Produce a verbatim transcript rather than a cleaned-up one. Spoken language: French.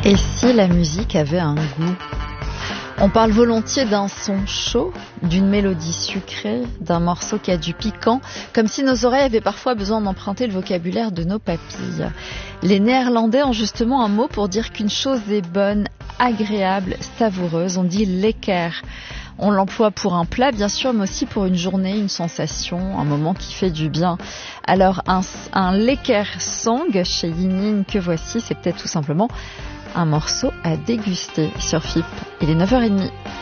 Et si la musique avait un goût ? On parle volontiers d'un son chaud, d'une mélodie sucrée, d'un morceau qui a du piquant, comme si nos oreilles avaient parfois besoin d'emprunter le vocabulaire de nos papilles. Les Néerlandais ont justement un mot pour dire qu'une chose est bonne, agréable, savoureuse. On dit lekker. On l'emploie pour un plat, bien sûr, mais aussi pour une journée, une sensation, un moment qui fait du bien. Alors, un, un lekker song chez Yin Yin que voici, c'est peut-être tout simplement un morceau à déguster sur F I P. Il est neuf heures trente.